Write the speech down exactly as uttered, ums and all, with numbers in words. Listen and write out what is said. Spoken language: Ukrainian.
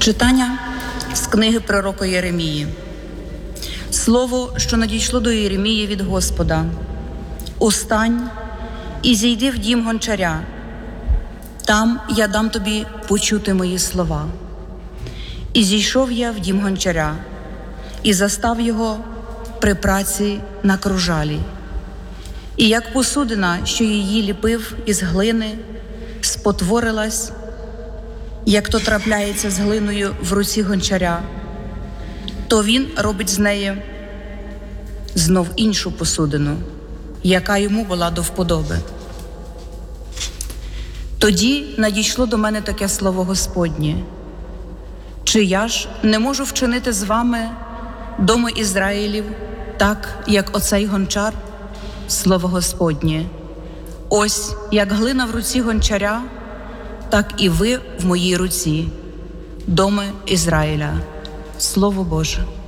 Читання з книги пророка Єремії. Слово, що надійшло до Єремії від Господа. «Устань і зійди в дім гончаря, там я дам тобі почути мої слова». І зійшов я в дім гончаря, і застав його при праці на кружалі. І як посудина, що її ліпив із глини, спотворилась, як то трапляється з глиною в руці гончаря, то він робить з неї знов іншу посудину, яка йому була до вподоби. Тоді надійшло до мене таке слово Господнє: «Чи я ж не можу вчинити з вами, доми Ізраїлів, так, як оцей гончар?» Слово Господнє: «Ось, як глина в руці гончаря, так і ви в моїй руці, доми Ізраїля». Слово Боже.